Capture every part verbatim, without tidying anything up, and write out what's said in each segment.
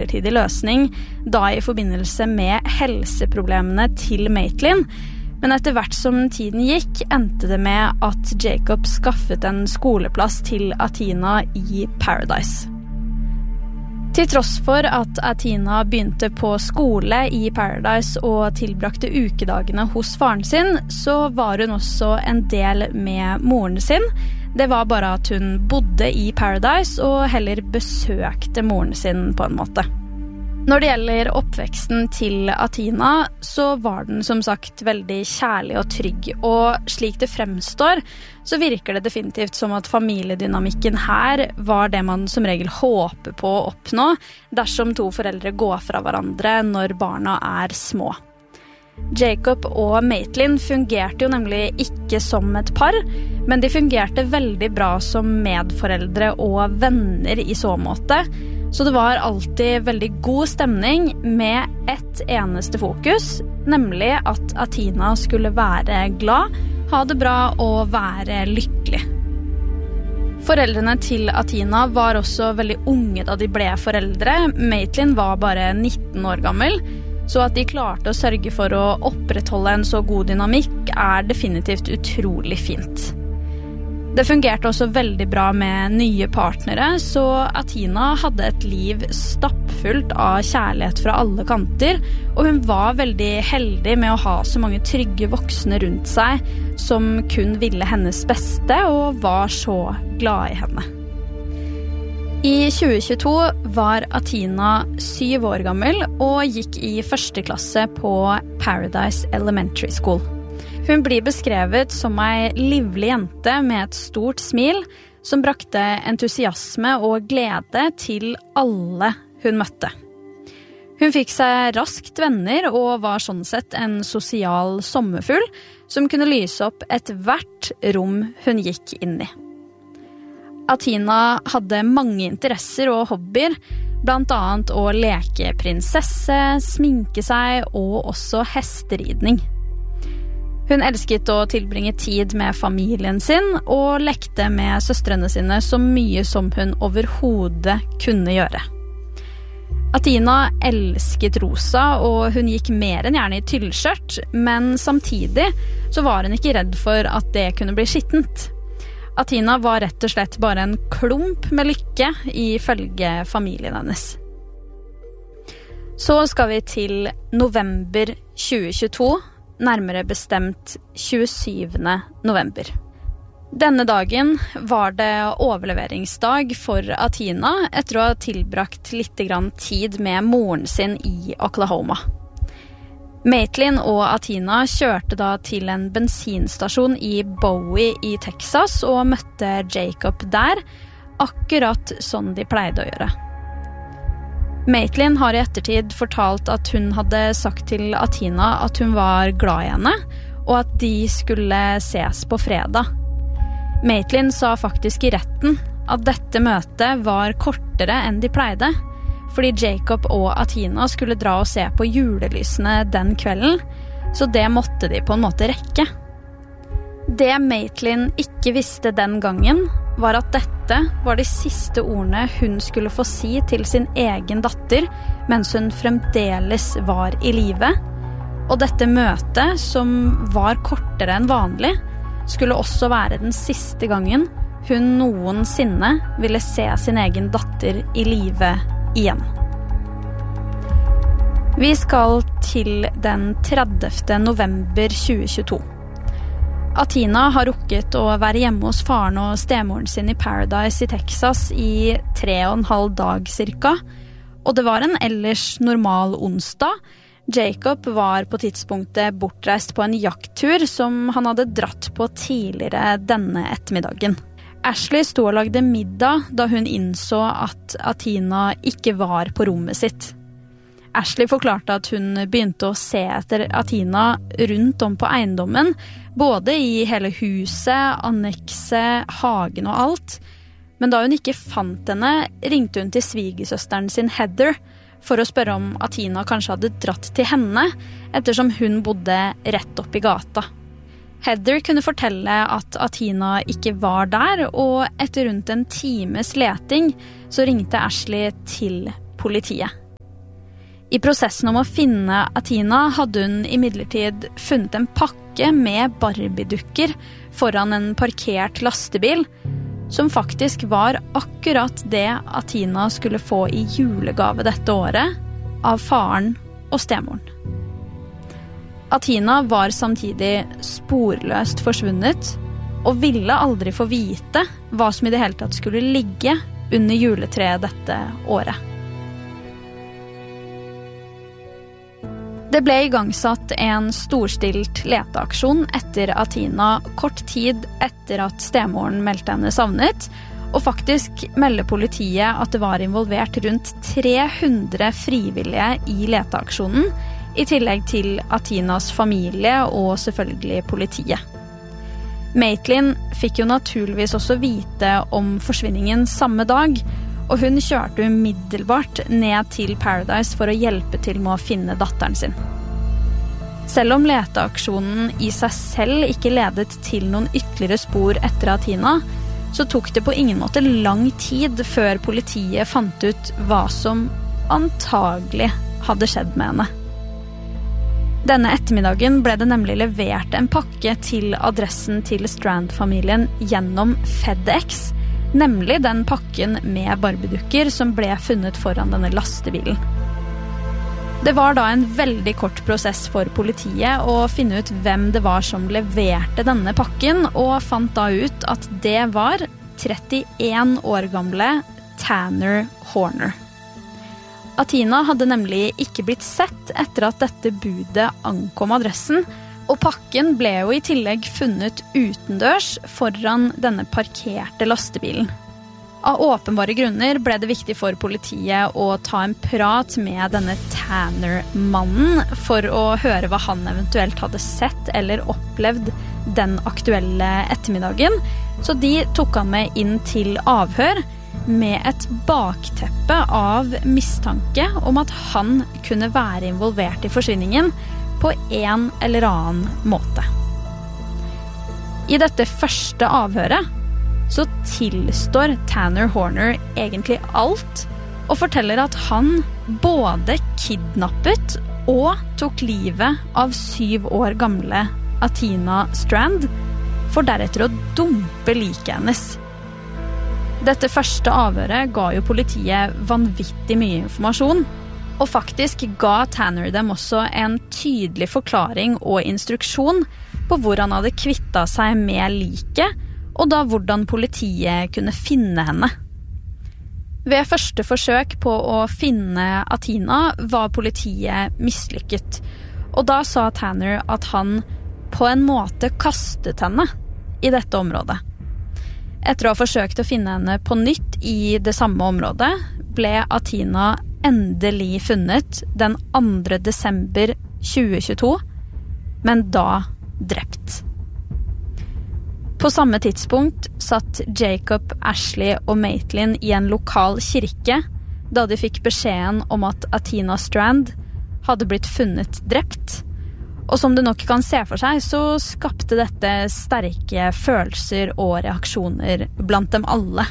midlertidig løsning, da i forbindelse med helseproblemene til Maitland. Men etter hvert som tiden gikk, endte det med at Jacob skaffet en skoleplass til Athena i Paradise. Til tross for at Athena begynte på skole i Paradise og tilbrakte ukedagene hos faren sin, så var hun også en del med moren sin. Det var bare at hun bodde i Paradise og heller besøkte moren sin på en måte. Når det gjelder oppveksten til Athena, så var den som sagt veldig kjærlig og trygg, og slik det fremstår, så virker det definitivt som at familiedynamikken her var det man som regel håper på å oppnå dersom to foreldre går fra hverandre når barna er små. Jacob og Maitland fungerte jo nemlig ikke som et par, men de fungerte veldig bra som medforeldre og venner i så måte, så det var alltid veldig god stemning med ett eneste fokus, nemlig at Athena skulle være glad, ha det bra og være lykkelig. Foreldrene til Athena var også veldig unge da de ble foreldre. Maitland var bare nitten år gammel, så at de klarte å sørge for å opprettholde en så god dynamikk er definitivt utrolig fint. Det fungerte også veldig bra med nye partnere, så Athena hadde et liv stappfullt av kjærlighet fra alle kanter, og hun var veldig heldig med å ha så mange trygge voksne rundt seg som kun ville hennes beste og var så glad i henne. I tjue tjueto var Athena syv år gammel og gikk i første klasse på Paradise Elementary School. Hun blir beskrevet som ei livlig jente med et stort smil som brakte entusiasme og glede til alle hun møtte. Hun fikk seg raskt venner og var sånn sett en sosial sommerfugl som kunne lyse opp et hvert rom hun gikk inn i. Athena hadde mange interesser og hobbyer, blant annet å leke prinsesse, sminke seg og også hesteridning. Hun elsket å tilbringe tid med familien sin og lekte med søstrene sine så mye som hun overhodet kunne gjøre. Athena elsket rosa, og hun gikk mer enn gjerne i tyllskjørt, men samtidig så var hun ikke redd for at det kunne bli skittent. Athena var rett og slett bare en klump med lykke ifølge familien hennes. Så skal vi til november tjue tjueto, nærmere bestemt tjuesyvende november. Denne dagen var det overleveringsdag for Athena etter å ha tilbrakt litt grann tid med moren sin i Oklahoma. Maitland og Athena kjørte da til en bensinstasjon i Bowie i Texas og møtte Jacob der, akkurat sånn de pleide å gjøre. Maitland har i ettertid fortalt at hun hadde sagt til Athena at hun var glad i henne, og at de skulle ses på fredag. Maitland sa faktisk i retten at dette møtet var kortere enn de pleide, fordi Jacob og Athena skulle dra og se på julelysene den kvelden, så det måtte de på en måte rekke. Det Maitland ikke visste den gangen, var at dette var de siste ordene hun skulle få si til sin egen datter, mens hun fremdeles var i live. Og dette møtet, som var kortere enn vanlig, skulle også være den siste gangen hun noensinne ville se sin egen datter i live igjen. Vi skal til den tredivte november tjue tjueto. Athena har rukket å være hjemme hos faren og stemoren sin i Paradise i Texas i tre og en halv dag cirka, og det var en ellers normal onsdag. Jacob var på tidspunktet bortreist på en jakttur som han hadde dratt på tidligere denne ettermiddagen. Ashley sto og lagde middag da hun innså at Athena ikke var på rommet sitt. Ashley forklarte at hun begynte å se etter Athena rundt om på eiendommen, både i hele huset, annekset, hagen og alt. Men da hun ikke fant henne, ringte hun til svigersøsteren sin Heather for å spørre om Athena kanskje hadde dratt til henne, ettersom hun bodde rett opp i gata. Heather kunne fortelle at Athena ikke var der, og etter rundt en times leting så ringte Ashley til politiet. I prosessen om å finne Athena hadde hun imidlertid funnet en pakke med Barbie-dukker foran en parkert lastebil, som faktisk var akkurat det Athena skulle få i julegave dette året av faren og stemoren. Athena var samtidig sporløst forsvunnet, og ville aldri få vite hva som i det hele tatt skulle ligge under juletreet dette året. Det ble igangsatt en storstilt leteaksjon etter Athena kort tid etter at stemoren meldte henne savnet, og faktisk melder politiet at det var involvert rundt tre hundre frivillige i leteaksjonen, i tillegg til Athenas familie og selvfølgelig politiet. Maitland fikk jo naturligvis også vite om forsvinningen samme dag, og hun kjørte umiddelbart ned til Paradise for å hjelpe til med å finne datteren sin. Selv om leteaksjonen i seg selv ikke ledet til noen ytterligere spor etter Athena, så tok det på ingen måte lang tid før politiet fant ut hva som antagelig hadde skjedd med henne. Denne ettermiddagen ble det nemlig levert en pakke til adressen til Strand-familien gjennom FedEx, nemlig den pakken med Barbie-dukker som ble funnet foran denne lastebilen. Det var da en veldig kort prosess for politiet å finne ut hvem det var som leverte denne pakken, og fant da ut at det var trettien år gamle Tanner Horner. Athena hadde nemlig ikke blitt sett etter at dette budet ankom adressen, og pakken ble jo i tillegg funnet utendørs foran denne parkerte lastebilen. Av åpenbare grunner ble det viktig for politiet å ta en prat med denne Tanner-mannen for å høre hva han eventuelt hadde sett eller opplevd den aktuelle ettermiddagen, så de tok han med inn til avhør med et bakteppe av mistanke om at han kunne være involvert i forsvinningen på en eller annen måte. I dette første avhøret så tilstår Tanner Horner egentlig alt, og forteller at han både kidnappet og tok livet av syv år gamle Athena Strand, for deretter å dumpe liket hennes. Dette første avhøret ga jo politiet vanvittig mye informasjon, og faktisk ga Tanner dem også en tydelig forklaring og instruksjon på hvor han hadde kvittet seg med liket, og da hvordan politiet kunne finne henne. Ved første forsøk på å finne Athena var politiet mislykket, og da sa Tanner at han på en måte kastet henne i dette området. Etter å ha forsøkt å finne henne på nytt i det samme området, ble Athena endelig funnet den andre desember tjue tjueto, men da drept. På samme tidspunkt satt Jacob, Ashley og Maitland i en lokal kirke da de fikk beskjeden om at Athena Strand hadde blitt funnet drept. Og som du nok kan se for seg, så skapte dette sterke følelser og reaksjoner blant dem alle.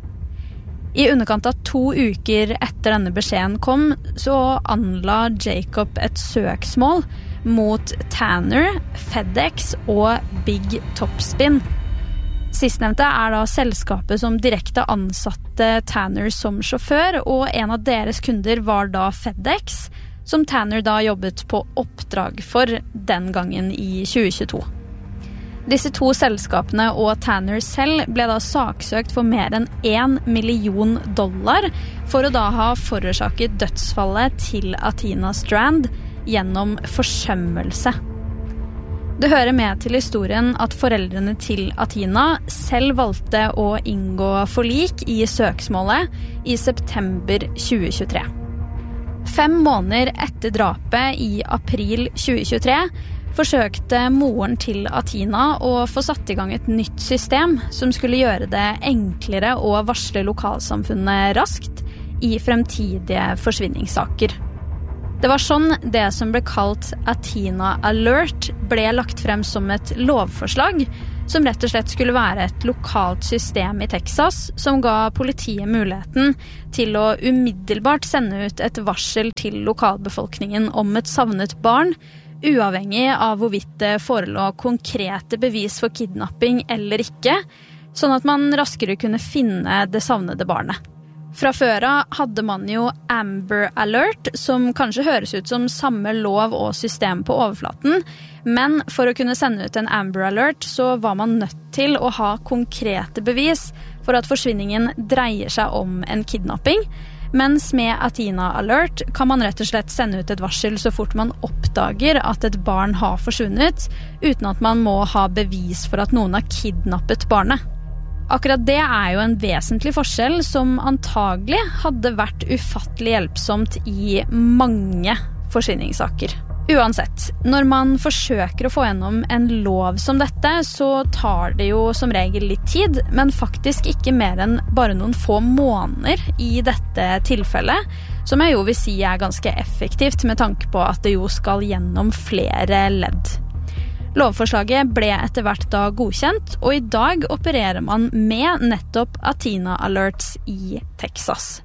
I underkant av to uker etter denne beskjeden kom, så anla Jacob et søksmål mot Tanner, FedEx og Big Topspin. Sistnevnte er da selskapet som direkte ansatte Tanner som sjåfør, og en av deres kunder var da FedEx, som Tanner da jobbet på oppdrag for den gangen i tjue tjueto. Disse to selskapene og Tanner selv ble da saksøkt for mer enn en million dollar for å da ha forårsaket dødsfallet til Athena Strand gjennom forsømmelse. Det hører med til historien at foreldrene til Athena selv valgte å inngå forlik i søksmålet i september tjue tjuetre. Fem måneder etter drapet i april tjue tjuetre forsøkte moren til Athena å få satt i gang et nytt system som skulle gjøre det enklere å varsle lokalsamfunnet raskt i fremtidige forsvinningssaker. Det var sånn det som ble kalt Athena Alert ble lagt frem som et lovforslag, som rett og slett skulle være et lokalt system i Texas som ga politiet muligheten til å umiddelbart sende ut et varsel til lokalbefolkningen om et savnet barn, uavhengig av hvorvidt det forelå konkrete bevis for kidnapping eller ikke, sånn at man raskere kunne finne det savnede barnet. Fra før av hadde man jo Amber Alert, som kanskje høres ut som samme lov og system på overflaten, men for å kunne sende ut en Amber Alert så var man nødt til å ha konkrete bevis for at forsvinningen dreier seg om en kidnapping, mens med Athena Alert kan man rett og slett sende ut et varsel så fort man oppdager at et barn har forsvunnet, uten at man må ha bevis for at noen har kidnappet barnet. Akkurat det er jo en vesentlig forskjell som antagelig hadde vært ufattelig hjelpsomt i mange forsvinningssaker. Uansett, når man forsøker å få gjennom en lov som dette, så tar det jo som regel litt tid, men faktisk ikke mer enn bare noen få måneder i dette tilfellet, som jeg jo vil si er ganske effektivt med tanke på at det jo skal gjennom flere ledd. Lovforslaget ble etter hvert da godkjent, og i dag opererer man med nettopp Athena Alerts i Texas.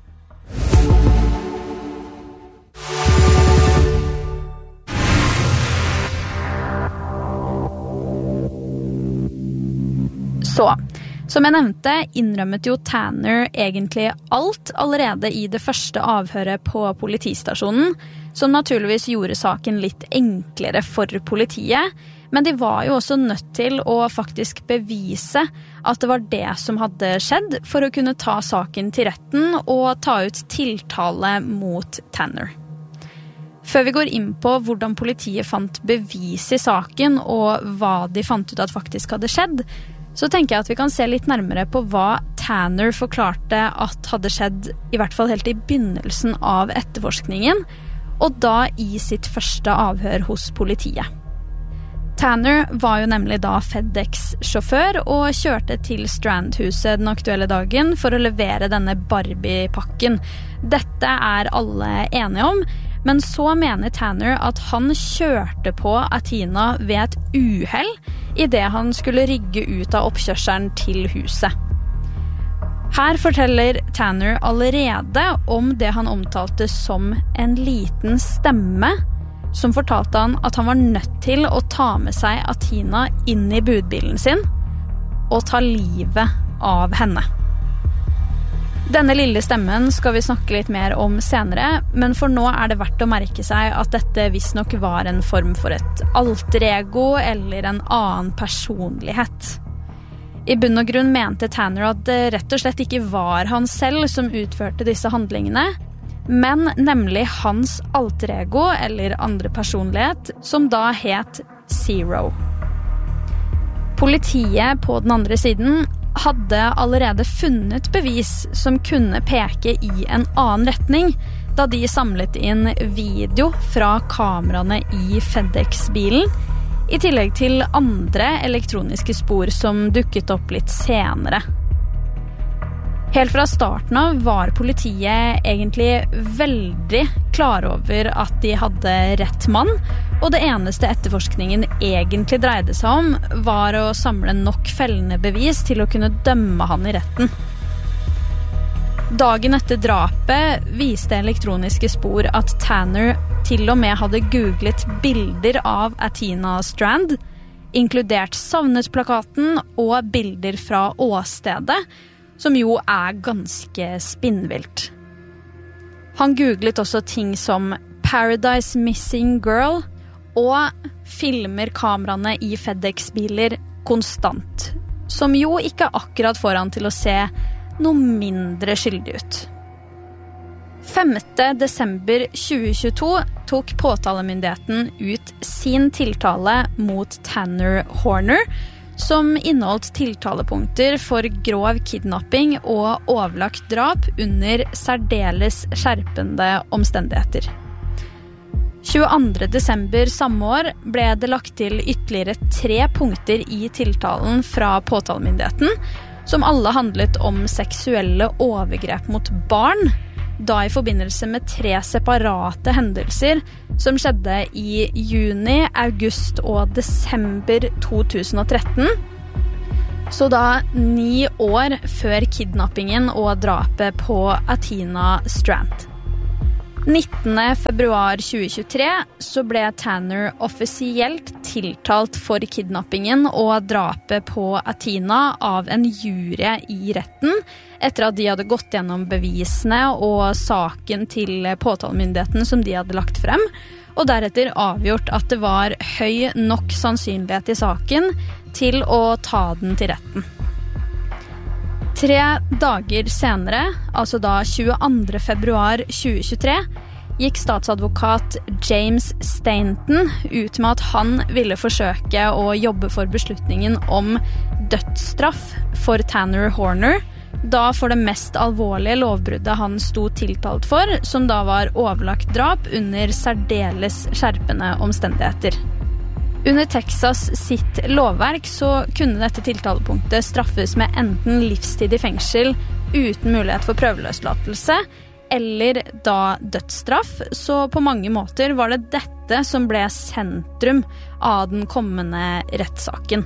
Så, som jeg nevnte, innrømmet jo Tanner egentlig alt allerede i det første avhøret på politistasjonen, som naturligvis gjorde saken litt enklere for politiet, men de var jo også nødt til å faktisk bevise at det var det som hadde skjedd for å kunne ta saken til retten og ta ut tiltale mot Tanner. Før vi går inn på hvordan politiet fant bevis i saken og hva de fant ut at faktisk hadde skjedd, så tenker jeg at vi kan se litt nærmere på hva Tanner forklarte at hadde skjedd, i hvert fall helt i begynnelsen av etterforskningen, og da i sitt første avhør hos politiet. Tanner var jo nemlig da FedEx-sjåfør og kjørte til Strandhuset den aktuelle dagen for å levere denne Barbie-pakken. Dette er alle enige om, men så mener Tanner at han kjørte på Athena ved et uhell i det han skulle rygge ut av oppkjørselen til huset. Her forteller Tanner allerede om det han omtalte som en liten stemme, som fortalte han at han var nødt til å ta med seg Athena inn i budbilen sin og ta livet av henne. Denne lille stemmen skal vi snakke litt mer om senere, men for nå er det verdt å merke seg at dette visst nok var en form for et alter ego eller en annen personlighet. I bunn og grunn mente Tanner at det rett og slett ikke var han selv som utførte disse handlingene, men nemlig hans alter ego eller andre personlighet, som da het Zero. Politiet på den andre siden hadde allerede funnet bevis som kunne peke i en annen retning, da de samlet inn video fra kameraene i FedEx-bilen, i tillegg til andre elektroniske spor som dukket opp litt senere. Helt fra starten av var politiet egentlig veldig klar over at de hadde rett mann, og det eneste etterforskningen egentlig dreide seg om var å samle nok fellende bevis til å kunne dømme han i retten. Dagen etter drapet viste elektroniske spor at Tanner til og med hadde googlet bilder av Athena Strand, inkludert savnet-plakaten og bilder fra åstedet, som jo er ganske spinnvilt. Han googlet også ting som Paradise Missing Girl og filmer kameraene i FedEx-biler konstant, som jo ikke akkurat får han til å se noe mindre skyldig ut. femte desember tjue tjueto tok påtalemyndigheten ut sin tiltale mot Tanner Horner, som inneholdt tiltalepunkter for grov kidnapping og overlagt drap under særdeles skjerpende omstendigheter. tjueandre desember samme år ble det lagt til ytterligere tre punkter i tiltalen fra påtalemyndigheten, som alle handlet om seksuelle overgrep mot barn, da i forbindelse med tre separate hendelser som skjedde i juni, august og desember to tusen og tretten. Så da ni år før kidnappingen og drapet på Athena Strand. nittende februar tjue tjuetre så ble Tanner offisielt tiltalt for kidnappingen og drapet på Athena av en jury i retten, etter at de hadde gått gjennom bevisene og saken til påtalemyndigheten som de hadde lagt frem, og deretter avgjort at det var høy nok sannsynlighet i saken til å ta den til retten. Tre dager senere, altså da tjueandre februar tjue tjuetre, gikk statsadvokat James Stanton ut med at han ville forsøke å jobbe for beslutningen om dødsstraff for Tanner Horner, da for det mest alvorlige lovbruddet han sto tiltalt for, som da var overlagt drap under særdeles skjerpende omstendigheter. Under Texas sitt lovverk så kunne dette tiltalepunktet straffes med enten livstid i fengsel uten mulighet for prøveløslatelse, eller da dødsstraff, så på mange måter var det dette som ble sentrum av den kommende rettssaken.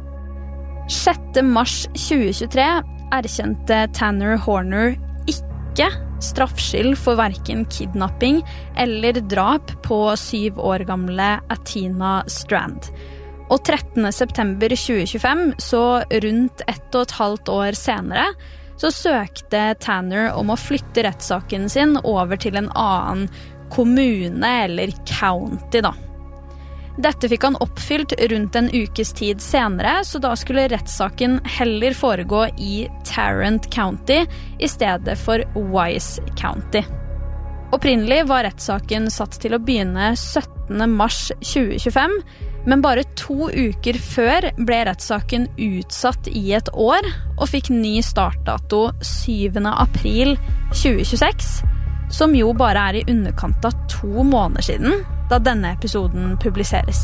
sjette mars tjue tjuetre erkjente Tanner Horner ikke straffskyld for hverken kidnapping eller drap på syv år gamle Athena Strand. Og trettende september tjue tjuefem, så rundt ett og et halvt år senere, så søkte Tanner om å flytte rettssaken sin over til en annen kommune eller county da. Dette fikk han oppfylt rundt en ukes tid senere, så da skulle rettssaken heller foregå i Tarrant County i stedet for Wise County. Opprinnelig var rettssaken satt til å begynne syttende mars tjue tjuefem, men bare to uker før ble rettssaken utsatt i et år og fikk ny startdato syvende april tjue tjueseks, som jo bare er i underkant av to måneder siden, da denne episoden publiseres.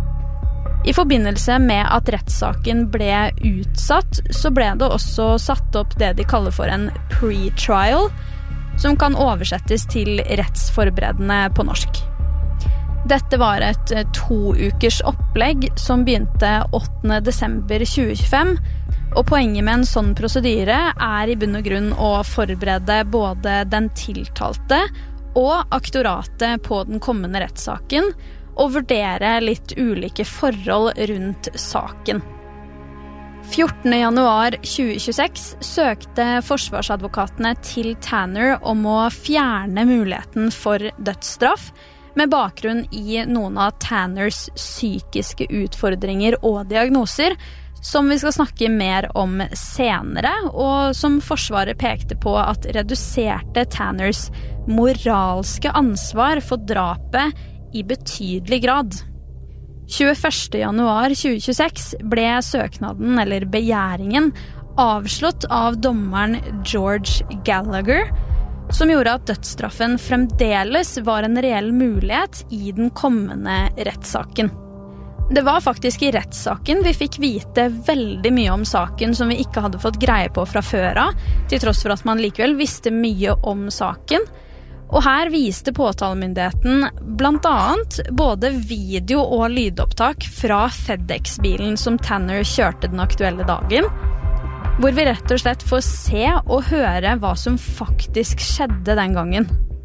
I forbindelse med at rettssaken ble utsatt, så ble det også satt opp det de kaller for en pre-trial, som kan oversettes til rettsforberedende på norsk. Dette var et to ukers opplegg som begynte åttende desember tjue tjuefem, og poenget med en sånn prosedyre er i bunn og grunn å forberede både den tiltalte og aktoratet på den kommende rettssaken, og vurdere litt ulike forhold rundt saken. fjortende januar tjue tjueseks søkte forsvarsadvokatene til Tanner om å fjerne muligheten for dødsstraff, med bakgrunn i noen av Tanners psykiske utfordringer og diagnoser, som vi skal snakke mer om senere, og som forsvaret pekte på at reduserte Tanners moralske ansvar for drapet i betydelig grad. tjueførste januar tjue tjueseks ble søknaden, eller begjæringen, avslått av dommeren George Gallagher, som gjorde at dødsstraffen fremdeles var en reell mulighet i den kommende rettssaken. Det var faktisk i rettssaken vi fikk vite veldig mye om saken som vi ikke hadde fått greie på fra før av, til tross for at man likevel visste mye om saken. Og her viste påtalemyndigheten blant annet både video- og lydopptak fra FedEx-bilen som Tanner kjørte den aktuelle dagen, hvor vi rett og slett får se og høre hva som faktisk skjedde den gangen.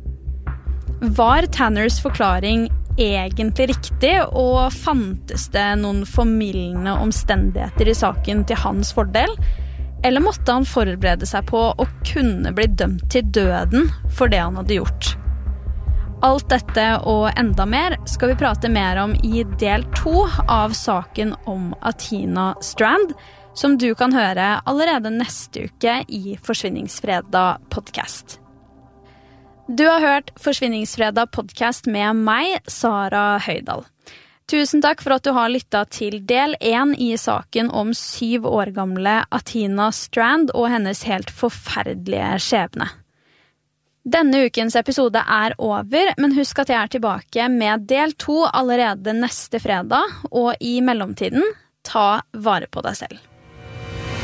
Var Tanners forklaring egentlig riktig, og fantes det noen formildende omstendigheter i saken til hans fordel? Eller måtte han forberede seg på å kunne bli dømt til døden for det han hadde gjort? Alt dette og enda mer skal vi prate mer om i del to av saken om Athena Strand, som du kan høre allerede neste uke i Forsvinningsfredag podcast. Du har hørt Forsvinningsfredag podcast med meg, Sara Høydal. Tusen takk for at du har lyttet til del én i saken om syv år gamle Athena Strand og hennes helt forferdelige skjebne. Denne ukens episode er over, men husk at jeg er tilbake med del to allerede neste fredag, og i mellomtiden, ta vare på deg selv.